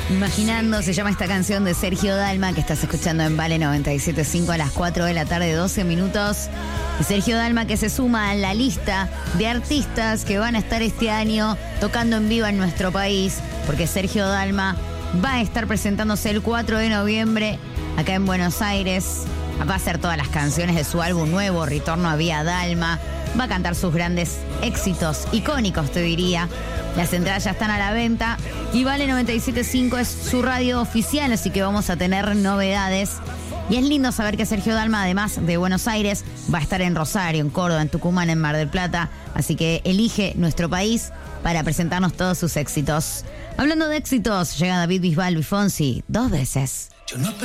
Imaginando, se llama esta canción de Sergio Dalma, que estás escuchando en Vale 97.5 a las 4 de la tarde, 12 minutos. Y Sergio Dalma, que se suma a la lista de artistas que van a estar este año tocando en vivo en nuestro país, porque Sergio Dalma va a estar presentándose el 4 de noviembre acá en Buenos Aires. Va a hacer todas las canciones de su álbum nuevo, Ritorno a Vía Dalma. Va a cantar sus grandes éxitos, icónicos te diría. Las entradas ya están a la venta y Vale 97.5 es su radio oficial, así que vamos a tener novedades. Y es lindo saber que Sergio Dalma, además de Buenos Aires, va a estar en Rosario, en Córdoba, en Tucumán, en Mar del Plata. Así que elige nuestro país para presentarnos todos sus éxitos. Hablando de éxitos, llega David Bisbal y Fonsi 2 veces.